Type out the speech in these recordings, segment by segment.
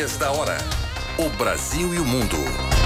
Notícias da hora. O Brasil e o mundo.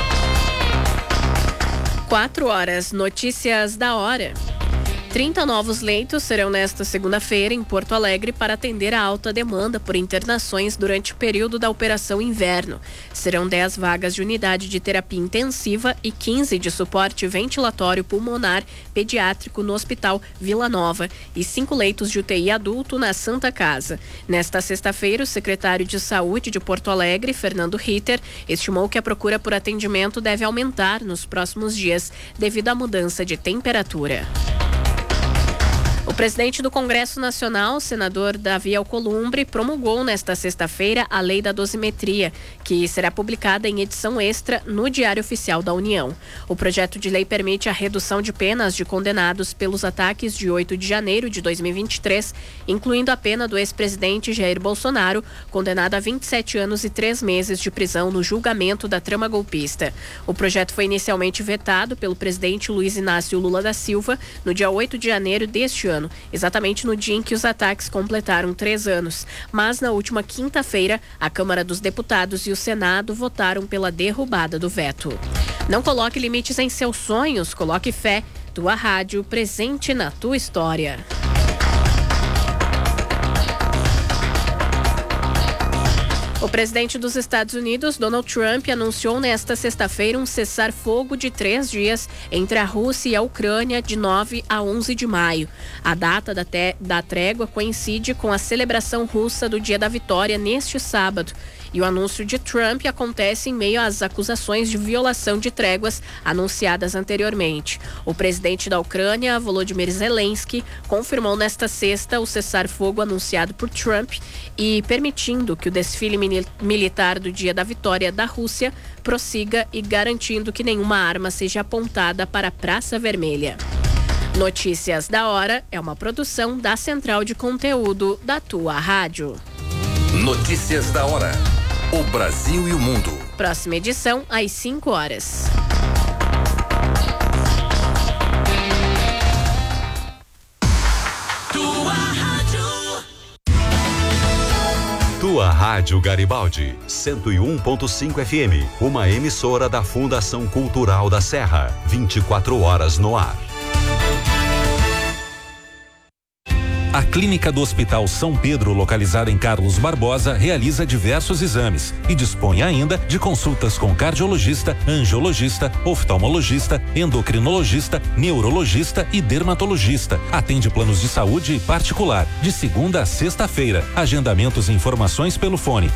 4h, notícias da hora. 30 novos leitos serão nesta segunda-feira em Porto Alegre para atender a alta demanda por internações durante o período da Operação Inverno. Serão 10 vagas de unidade de terapia intensiva e 15 de suporte ventilatório pulmonar pediátrico no Hospital Vila Nova e 5 leitos de UTI adulto na Santa Casa. Nesta sexta-feira, o secretário de Saúde de Porto Alegre, Fernando Ritter, estimou que a procura por atendimento deve aumentar nos próximos dias devido à mudança de temperatura. O presidente do Congresso Nacional, senador Davi Alcolumbre, promulgou nesta sexta-feira a Lei da Dosimetria, que será publicada em edição extra no Diário Oficial da União. O projeto de lei permite a redução de penas de condenados pelos ataques de 8 de janeiro de 2023, incluindo a pena do ex-presidente Jair Bolsonaro, condenado a 27 anos e 3 meses de prisão no julgamento da trama golpista. O projeto foi inicialmente vetado pelo presidente Luiz Inácio Lula da Silva no dia 8 de janeiro deste ano, exatamente no dia em que os ataques completaram 3 anos. Mas na última quinta-feira, a Câmara dos Deputados e o Senado votaram pela derrubada do veto. Não coloque limites em seus sonhos, coloque fé. Tua rádio presente na tua história. O presidente dos Estados Unidos, Donald Trump, anunciou nesta sexta-feira um cessar-fogo de 3 dias entre a Rússia e a Ucrânia de 9 a 11 de maio. A data da trégua coincide com a celebração russa do Dia da Vitória neste sábado. E o anúncio de Trump acontece em meio às acusações de violação de tréguas anunciadas anteriormente. O presidente da Ucrânia, Volodymyr Zelensky, confirmou nesta sexta o cessar-fogo anunciado por Trump e permitindo que o desfile militar do Dia da Vitória da Rússia prossiga e garantindo que nenhuma arma seja apontada para a Praça Vermelha. Notícias da Hora é uma produção da Central de Conteúdo da Tua Rádio. Notícias da Hora. O Brasil e o mundo. Próxima edição, às 5h. Tua Rádio. Tua Rádio Garibaldi, 101.5 FM. Uma emissora da Fundação Cultural da Serra. 24 horas no ar. A Clínica do Hospital São Pedro, localizada em Carlos Barbosa, realiza diversos exames e dispõe ainda de consultas com cardiologista, angiologista, oftalmologista, endocrinologista, neurologista e dermatologista. Atende planos de saúde particular, de segunda a sexta-feira. Agendamentos e informações pelo fone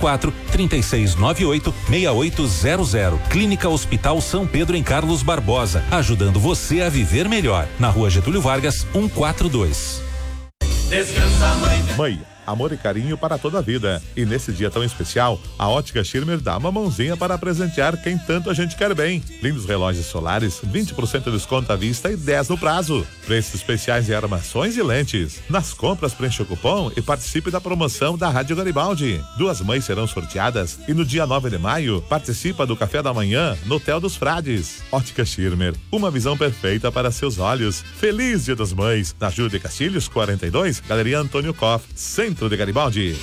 54-3698-6800. Clínica Hospital São Pedro em Carlos Barbosa, ajudando você a viver melhor. Na Rua Getúlio Vargas, 142. Descansa, Mãe, amor e carinho para toda a vida. E nesse dia tão especial, a Ótica Schirmer dá uma mãozinha para presentear quem tanto a gente quer bem. Lindos relógios solares, 20% de desconto à vista e 10 no prazo. Preços especiais em armações e lentes. Nas compras, preencha o cupom e participe da promoção da Rádio Garibaldi. 2 mães serão sorteadas e no dia 9 de maio, participa do café da manhã no Hotel dos Frades. Ótica Schirmer, uma visão perfeita para seus olhos. Feliz Dia das Mães. Na Júlio de Castilhos, 42, Galeria Antônio Koff, Centro de Garibaldi.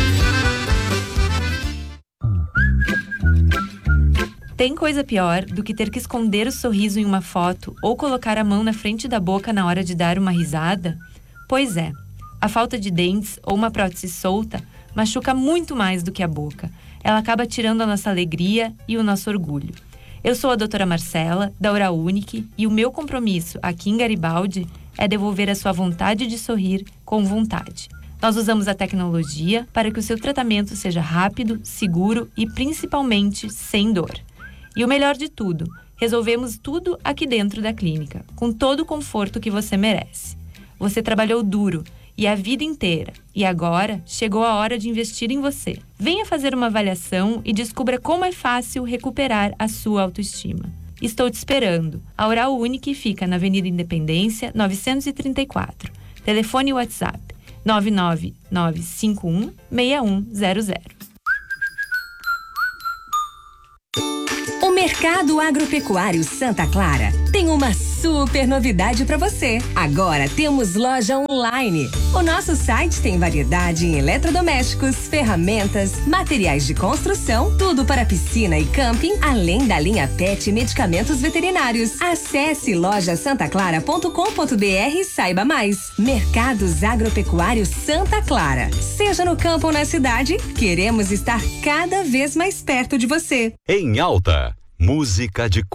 Tem coisa pior do que ter que esconder o sorriso em uma foto ou colocar a mão na frente da boca na hora de dar uma risada? Pois é, a falta de dentes ou uma prótese solta machuca muito mais do que a boca. Ela acaba tirando a nossa alegria e o nosso orgulho. Eu sou a doutora Marcela, da Oral Unique, e o meu compromisso aqui em Garibaldi é devolver a sua vontade de sorrir com vontade. Nós usamos a tecnologia para que o seu tratamento seja rápido, seguro e principalmente sem dor. E o melhor de tudo, resolvemos tudo aqui dentro da clínica, com todo o conforto que você merece. Você trabalhou duro e a vida inteira, e agora chegou a hora de investir em você. Venha fazer uma avaliação e descubra como é fácil recuperar a sua autoestima. Estou te esperando. A Oral Unique fica na Avenida Independência, 934. Telefone e WhatsApp 999516100. O Mercado Agropecuário Santa Clara tem uma super novidade para você. Agora temos loja online. O nosso site tem variedade em eletrodomésticos, ferramentas, materiais de construção, tudo para piscina e camping, além da linha PET e medicamentos veterinários. Acesse lojasantaclara.com.br e saiba mais. Mercados Agropecuários Santa Clara. Seja no campo ou na cidade, queremos estar cada vez mais perto de você. Em Alta, música de